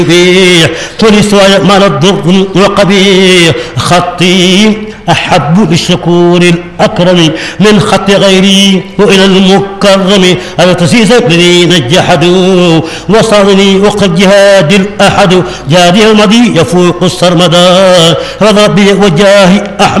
فيه تونس مال الضر وقبيح خطي أحب للشكور الأكرم من خط غيري وإلى المكرم هذا تسيس الذين جحدوا وصارني وقد جهاد الأحد جهادي المضي يفوق السرمدا رضى بي وجاهي أحمد